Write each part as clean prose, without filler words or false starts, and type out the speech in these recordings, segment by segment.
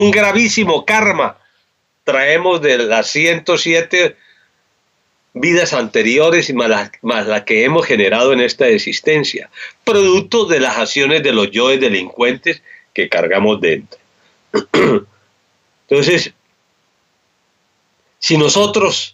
Un gravísimo karma traemos de las 107 vidas anteriores y más la que hemos generado en esta existencia, producto de las acciones de los yoes delincuentes que cargamos dentro. Entonces, si nosotros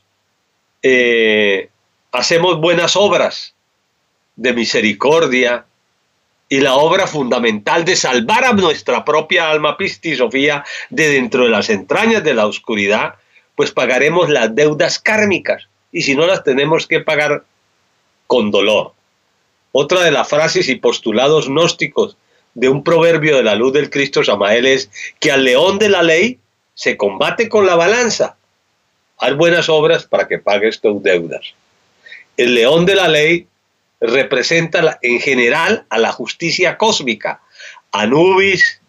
hacemos buenas obras de misericordia y la obra fundamental de salvar a nuestra propia alma Pistisofía de dentro de las entrañas de la oscuridad, pues pagaremos las deudas kármicas, y si no las tenemos que pagar con dolor. Otra de las frases y postulados gnósticos de un proverbio de la luz del Cristo Samael es que al león de la ley se combate con la balanza. Haz buenas obras para que pagues tus deudas. El león de la ley representa en general a la justicia cósmica, a Anubis,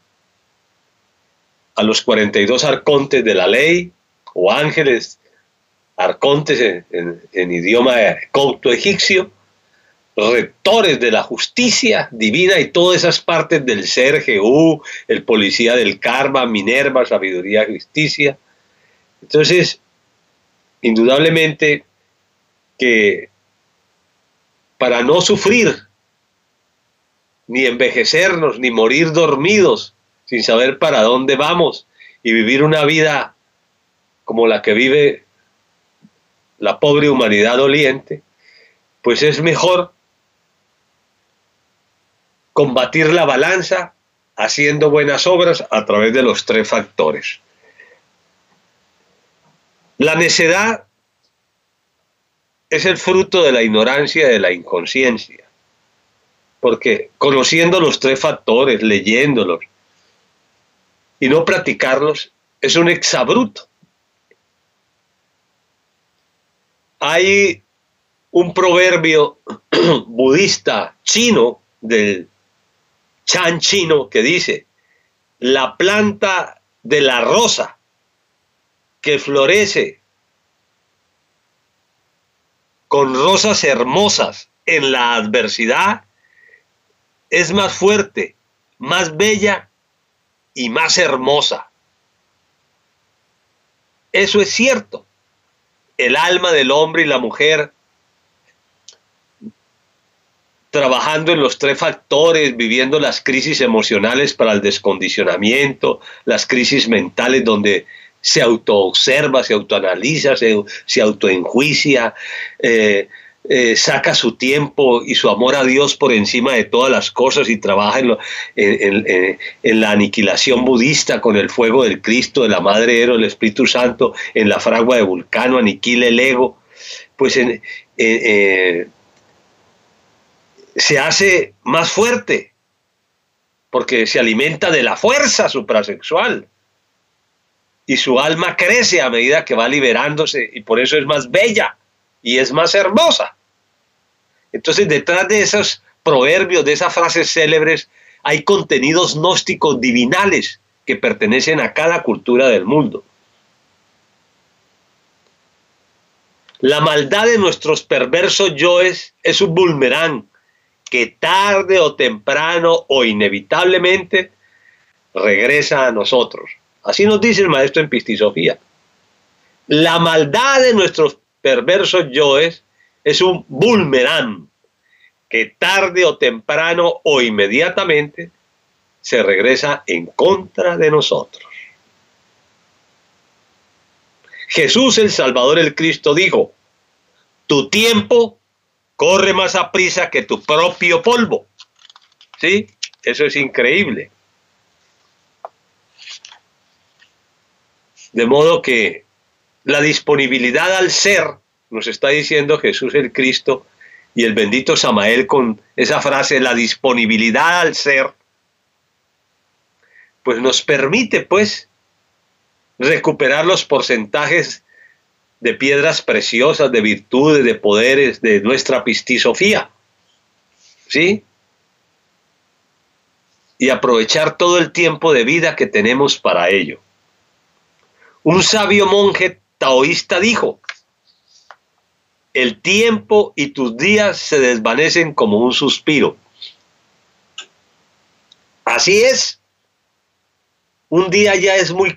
a los 42 arcontes de la ley, o ángeles, arcontes en idioma cauto egipcio, rectores de la justicia divina y todas esas partes del ser, Jehú, el policía del karma, Minerva, sabiduría, justicia. Entonces, indudablemente que para no sufrir, ni envejecernos, ni morir dormidos, sin saber para dónde vamos, y vivir una vida como la que vive la pobre humanidad doliente, pues es mejor combatir la balanza haciendo buenas obras a través de los 3 factores. La necedad es el fruto de la ignorancia y de la inconsciencia, porque conociendo los 3 factores, leyéndolos y no practicarlos, es un exabrupto. Hay un proverbio budista chino, del Chan chino, que dice: la planta de la rosa que florece con rosas hermosas en la adversidad es más fuerte, más bella y más hermosa. Eso es cierto. El alma del hombre y la mujer, trabajando en los 3 factores, viviendo las crisis emocionales para el descondicionamiento, las crisis mentales donde se autoobserva, se autoanaliza, se autoenjuicia, saca su tiempo y su amor a Dios por encima de todas las cosas y trabaja en la aniquilación budista con el fuego del Cristo, de la Madre Ero, del Espíritu Santo, en la fragua de Vulcano, aniquila el ego, pues se hace más fuerte porque se alimenta de la fuerza suprasexual y su alma crece a medida que va liberándose, y por eso es más bella y es más hermosa. Entonces, detrás de esos proverbios, de esas frases célebres, hay contenidos gnósticos divinales que pertenecen a cada cultura del mundo. La maldad de nuestros perversos yoes es un boomerang que tarde o temprano o inevitablemente regresa a nosotros. Así nos dice el maestro en Pistisofía. La maldad de nuestros perversos yoes es un boomerang que tarde o temprano o inmediatamente se regresa en contra de nosotros. Jesús el Salvador, el Cristo, dijo: tu tiempo corre más aprisa que tu propio polvo. ¿Sí? Eso es increíble. De modo que la disponibilidad al ser, nos está diciendo Jesús el Cristo y el bendito Samael con esa frase, la disponibilidad al ser, pues nos permite pues recuperar los porcentajes de piedras preciosas, de virtudes, de poderes de nuestra Pistisofía, ¿sí? Y aprovechar todo el tiempo de vida que tenemos para ello. Un sabio monje taoísta dijo: el tiempo y tus días se desvanecen como un suspiro. Así es. un día ya es muy